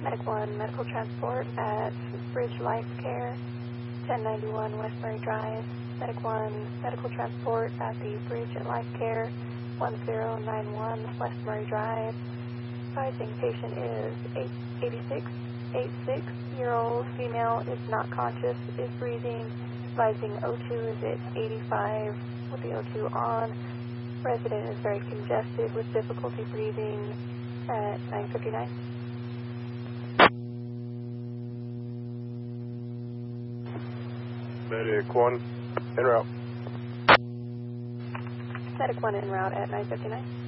Medic 1, medical transport at Bridge Life Care, 1091 West Murray Drive. Medic 1, medical transport at the Bridge at Life Care, 1091 West Murray Drive. Advising patient is 86-year-old female, is not conscious, is breathing. Advising O2 is at 85 with the O2 on. Resident is very congested with difficulty breathing at 9:59. Medic 1, en route. Medic 1 en route at 9:59.